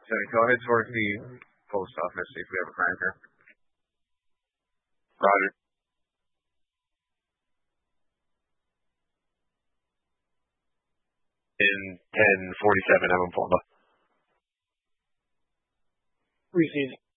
Go ahead towards the post office, see if we have a crime here. Roger. In 1047, I'm informed. Received.